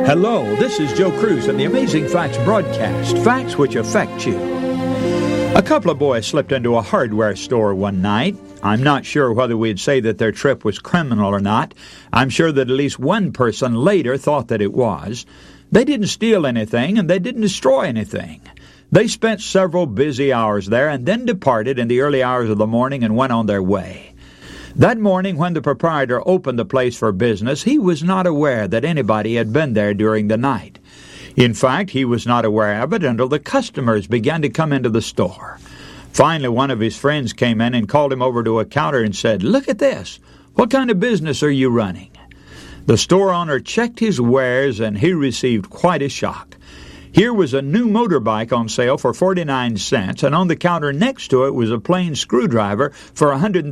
Hello, this is Joe Cruz and the Amazing Facts broadcast, facts which affect you. A couple of boys slipped into a hardware store one night. I'm not sure whether we'd say that their trip was criminal or not. I'm sure that at least one person later thought that it was. They didn't steal anything and they didn't destroy anything. They spent several busy hours there and then departed in the early hours of the morning and went on their way. That morning, when the proprietor opened the place for business, he was not aware that anybody had been there during the night. In fact, he was not aware of it until the customers began to come into the store. Finally, one of his friends came in and called him over to a counter and said, "Look at this. What kind of business are you running?" The store owner checked his wares and he received quite a shock. Here was a new motorbike on sale for 49 cents, and on the counter next to it was a plain screwdriver for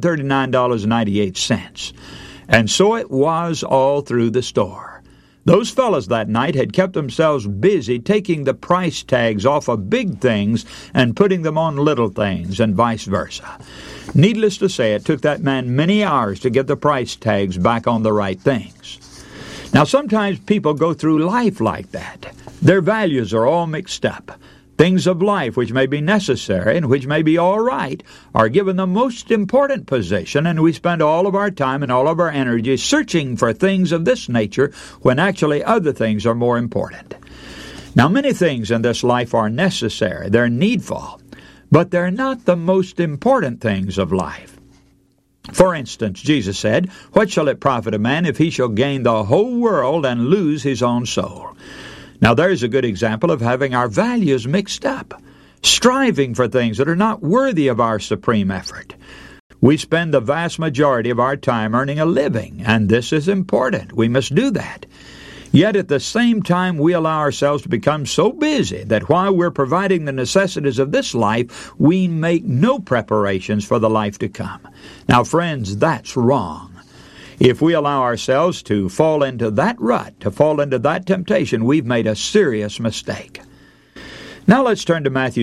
$139.98. And so it was all through the store. Those fellas that night had kept themselves busy taking the price tags off of big things and putting them on little things, and vice versa. Needless to say, it took that man many hours to get the price tags back on the right things. Now, sometimes people go through life like that. Their values are all mixed up. Things of life which may be necessary and which may be all right are given the most important position, and we spend all of our time and all of our energy searching for things of this nature when actually other things are more important. Now, many things in this life are necessary. They're needful, but they're not the most important things of life. For instance, Jesus said, "What shall it profit a man if he shall gain the whole world and lose his own soul?" Now, there's a good example of having our values mixed up, striving for things that are not worthy of our supreme effort. We spend the vast majority of our time earning a living, and this is important. We must do that. Yet at the same time, we allow ourselves to become so busy that while we're providing the necessities of this life, we make no preparations for the life to come. Now, friends, that's wrong. If we allow ourselves to fall into that rut, to fall into that temptation, we've made a serious mistake. Now let's turn to Matthew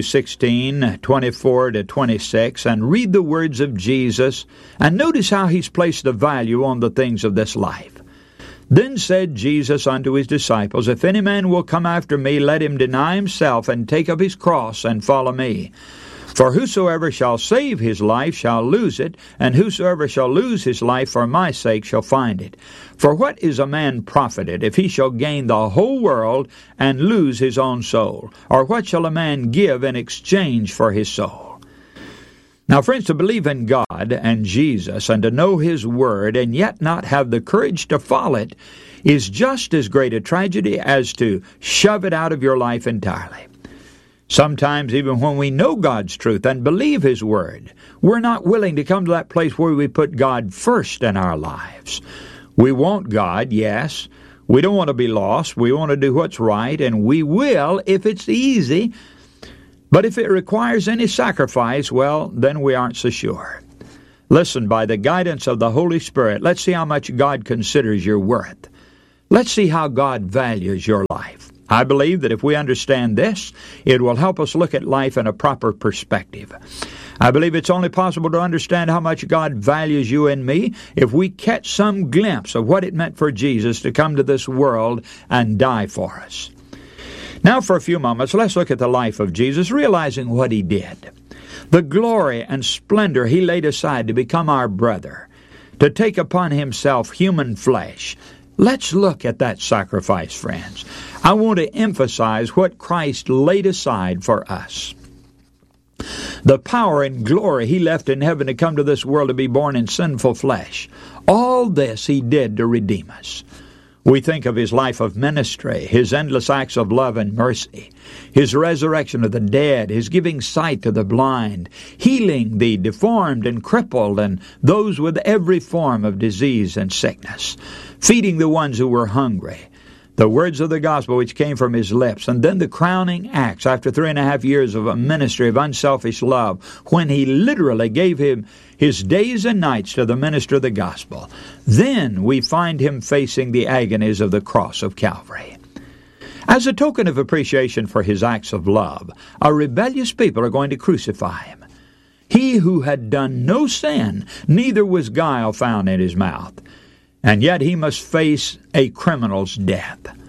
16:24-26 and read the words of Jesus, and notice how he's placed a value on the things of this life. Then said Jesus unto his disciples, If any man will come after me, let him deny himself, and take up his cross, and follow me. For whosoever shall save his life shall lose it, and whosoever shall lose his life for my sake shall find it. For what is a man profited, if he shall gain the whole world, and lose his own soul? Or what shall a man give in exchange for his soul? Now, friends, to believe in God and Jesus, and to know His Word, and yet not have the courage to follow it, is just as great a tragedy as to shove it out of your life entirely. Sometimes, even when we know God's truth and believe His Word, we're not willing to come to that place where we put God first in our lives. We want God, yes. We don't want to be lost. We want to do what's right, and we will if it's easy. But if it requires any sacrifice, well, then we aren't so sure. Listen, by the guidance of the Holy Spirit, let's see how much God considers your worth. Let's see how God values your life. I believe that if we understand this, it will help us look at life in a proper perspective. I believe it's only possible to understand how much God values you and me if we catch some glimpse of what it meant for Jesus to come to this world and die for us. Now for a few moments, let's look at the life of Jesus, realizing what He did. The glory and splendor He laid aside to become our brother, to take upon Himself human flesh. Let's look at that sacrifice, friends. I want to emphasize what Christ laid aside for us. The power and glory He left in heaven to come to this world to be born in sinful flesh. All this He did to redeem us. We think of His life of ministry, His endless acts of love and mercy, His resurrection of the dead, His giving sight to the blind, healing the deformed and crippled and those with every form of disease and sickness, feeding the ones who were hungry, the words of the gospel which came from His lips, and then the crowning acts after 3.5 years of a ministry of unselfish love, when He literally gave His days and nights to the minister of the gospel. Then we find Him facing the agonies of the cross of Calvary. As a token of appreciation for His acts of love, a rebellious people are going to crucify Him. He who had done no sin, neither was guile found in His mouth. And yet He must face a criminal's death.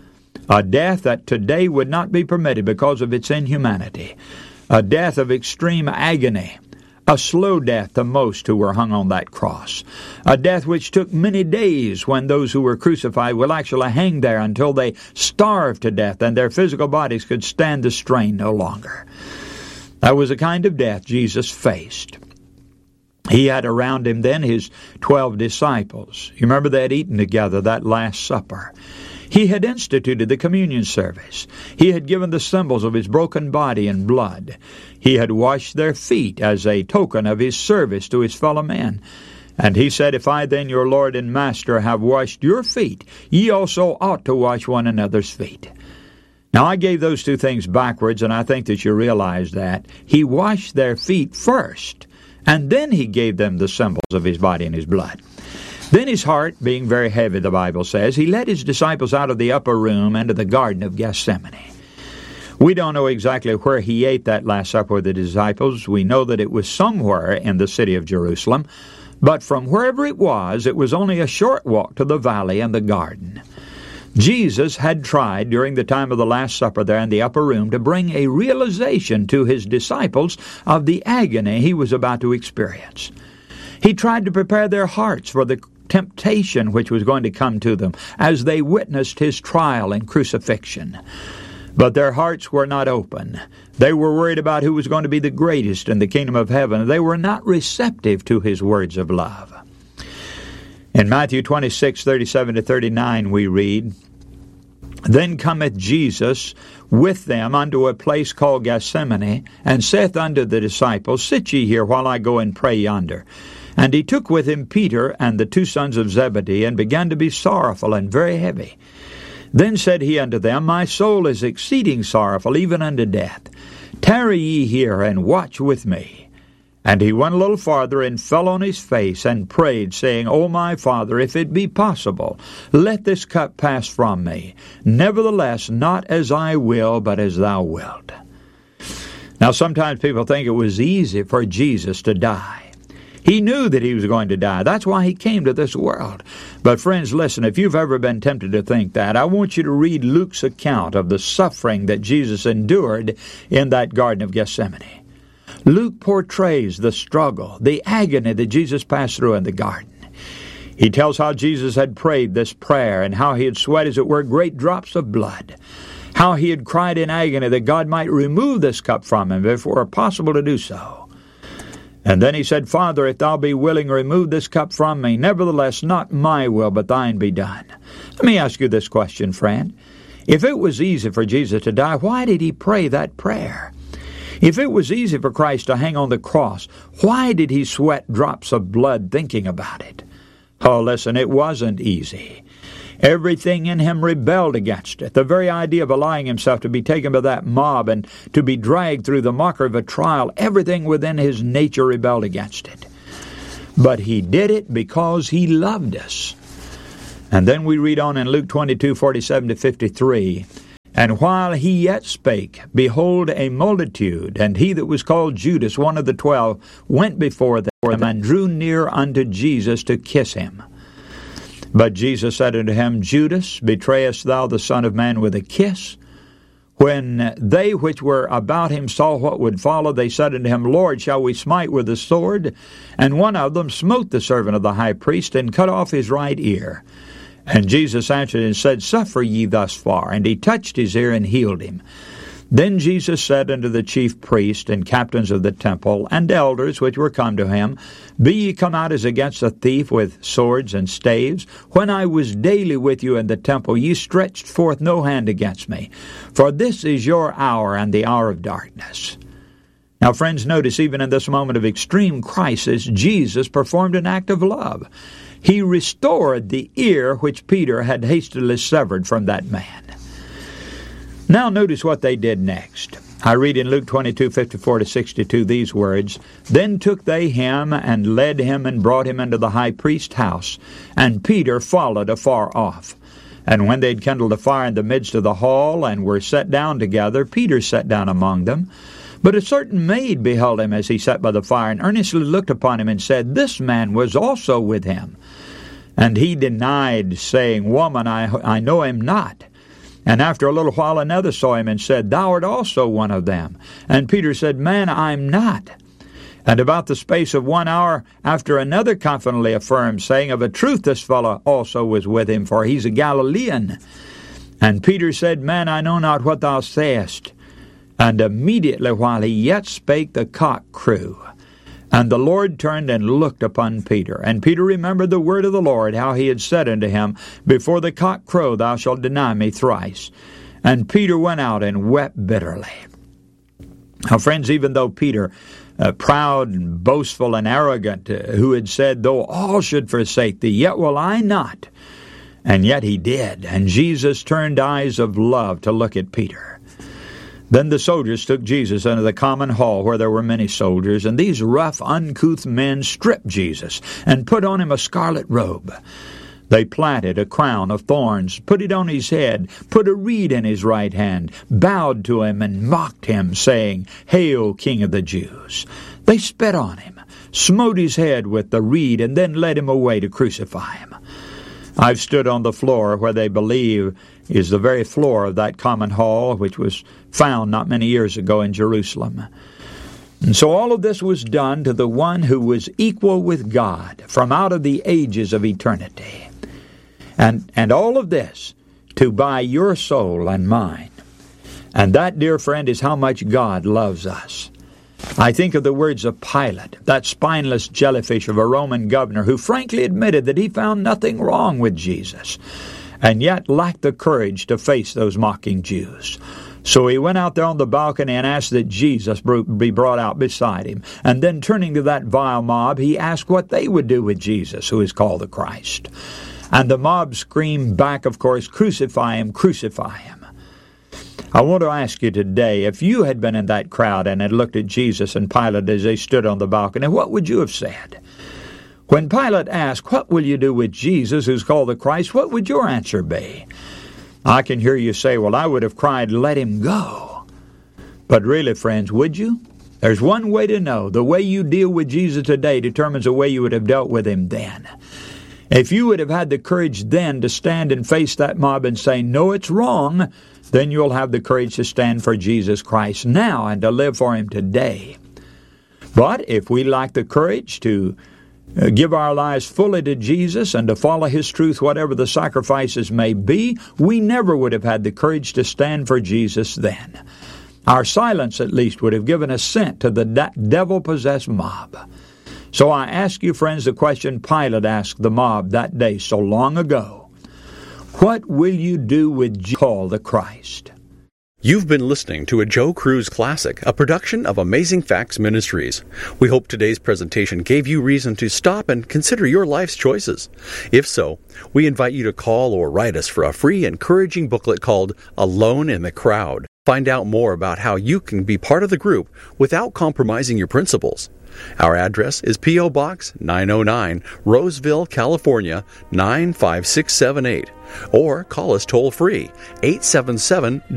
a death that today would not be permitted because of its inhumanity, a death of extreme agony, a slow death to most who were hung on that cross, a death which took many days when those who were crucified will actually hang there until they starved to death and their physical bodies could stand the strain no longer. That was the kind of death Jesus faced. He had around him then his 12 disciples. You remember they had eaten together that Last Supper. He had instituted the communion service. He had given the symbols of his broken body and blood. He had washed their feet as a token of his service to his fellow men. And he said, "If I then, your Lord and Master, have washed your feet, ye also ought to wash one another's feet." Now, I gave those two things backwards, and I think that you realize that. He washed their feet first, and then he gave them the symbols of his body and his blood. Then his heart, being very heavy, the Bible says, he led his disciples out of the upper room into the Garden of Gethsemane. We don't know exactly where he ate that Last Supper with the disciples. We know that it was somewhere in the city of Jerusalem, but from wherever it was only a short walk to the valley and the garden. Jesus had tried during the time of the Last Supper there in the upper room to bring a realization to his disciples of the agony he was about to experience. He tried to prepare their hearts for the temptation which was going to come to them as they witnessed his trial and crucifixion. But their hearts were not open. They were worried about who was going to be the greatest in the kingdom of heaven. They were not receptive to his words of love. In Matthew 26:37-39 we read, "Then cometh Jesus with them unto a place called Gethsemane, and saith unto the disciples, Sit ye here while I go and pray yonder. And he took with him Peter and the two sons of Zebedee, and began to be sorrowful and very heavy. Then said he unto them, My soul is exceeding sorrowful, even unto death. Tarry ye here, and watch with me. And he went a little farther, and fell on his face, and prayed, saying, O my Father, if it be possible, let this cup pass from me. Nevertheless, not as I will, but as thou wilt." Now, sometimes people think it was easy for Jesus to die. He knew that he was going to die. That's why he came to this world. But friends, listen, if you've ever been tempted to think that, I want you to read Luke's account of the suffering that Jesus endured in that Garden of Gethsemane. Luke portrays the struggle, the agony that Jesus passed through in the garden. He tells how Jesus had prayed this prayer and how he had sweat, as it were, great drops of blood. How he had cried in agony that God might remove this cup from him if it were possible to do so. And then he said, Father, if thou be willing, remove this cup from me. Nevertheless, not my will, but thine be done. Let me ask you this question, friend. If it was easy for Jesus to die, why did he pray that prayer? If it was easy for Christ to hang on the cross, why did he sweat drops of blood thinking about it? Oh, listen, it wasn't easy. Everything in him rebelled against it. The very idea of allowing himself to be taken by that mob and to be dragged through the mockery of a trial, everything within his nature rebelled against it. But he did it because he loved us. And then we read on in Luke 22:47-53, And while he yet spake, behold, a multitude, and he that was called Judas, one of the 12, went before them and drew near unto Jesus to kiss him. But Jesus said unto him, Judas, betrayest thou the Son of Man with a kiss? When they which were about him saw what would follow, they said unto him, Lord, shall we smite with the sword? And one of them smote the servant of the high priest, and cut off his right ear. And Jesus answered and said, Suffer ye thus far. And he touched his ear and healed him. Then Jesus said unto the chief priests and captains of the temple and elders which were come to him, Be ye come out as against a thief with swords and staves? When I was daily with you in the temple, ye stretched forth no hand against me. For this is your hour and the hour of darkness. Now, friends, notice even in this moment of extreme crisis, Jesus performed an act of love. He restored the ear which Peter had hastily severed from that man. Now notice what they did next. I read in Luke 22:54-62 these words, Then took they him and led him and brought him into the high priest's house, and Peter followed afar off. And when they had kindled a fire in the midst of the hall, and were set down together, Peter sat down among them. But a certain maid beheld him as he sat by the fire, and earnestly looked upon him, and said, This man was also with him. And he denied, saying, Woman, I know him not. And after a little while another saw him and said, Thou art also one of them. And Peter said, Man, I'm not. And about the space of 1 hour after another confidently affirmed, saying, Of a truth this fellow also was with him, for he's a Galilean. And Peter said, Man, I know not what thou sayest. And immediately while he yet spake, the cock crew. And the Lord turned and looked upon Peter. And Peter remembered the word of the Lord, how he had said unto him, Before the cock crow thou shalt deny me thrice. And Peter went out and wept bitterly. Now, friends, even though Peter, proud and boastful and arrogant, who had said, Though all should forsake thee, yet will I not. And yet he did. And Jesus turned eyes of love to look at Peter. Then the soldiers took Jesus into the common hall where there were many soldiers, and these rough, uncouth men stripped Jesus and put on him a scarlet robe. They planted a crown of thorns, put it on his head, put a reed in his right hand, bowed to him and mocked him, saying, Hail, King of the Jews! They spit on him, smote his head with the reed, and then led him away to crucify him. I've stood on the floor where they believe is the very floor of that common hall, which was found not many years ago in Jerusalem. And so all of this was done to the one who was equal with God from out of the ages of eternity. And all of this to buy your soul and mine. And that, dear friend, is how much God loves us. I think of the words of Pilate, that spineless jellyfish of a Roman governor who frankly admitted that he found nothing wrong with Jesus, and yet lacked the courage to face those mocking Jews. So he went out there on the balcony and asked that Jesus be brought out beside him. And then turning to that vile mob, he asked what they would do with Jesus, who is called the Christ. And the mob screamed back, of course, Crucify him, crucify him. I want to ask you today, if you had been in that crowd and had looked at Jesus and Pilate as they stood on the balcony, what would you have said? When Pilate asked, What will you do with Jesus, who's called the Christ? What would your answer be? I can hear you say, Well, I would have cried, Let him go. But really, friends, would you? There's one way to know. The way you deal with Jesus today determines the way you would have dealt with him then. If you would have had the courage then to stand and face that mob and say, No, it's wrong, then you'll have the courage to stand for Jesus Christ now and to live for him today. But if we lack the courage to give our lives fully to Jesus and to follow his truth, whatever the sacrifices may be, we never would have had the courage to stand for Jesus then. Our silence, at least, would have given assent to the devil-possessed mob. So I ask you, friends, the question Pilate asked the mob that day so long ago. What will you do with Jesus called the Christ? You've been listening to a Joe Cruz Classic, a production of Amazing Facts Ministries. We hope today's presentation gave you reason to stop and consider your life's choices. If so, we invite you to call or write us for a free, encouraging booklet called Alone in the Crowd. Find out more about how you can be part of the group without compromising your principles. Our address is P.O. Box 909, Roseville, California, 95678. Or call us toll-free, 877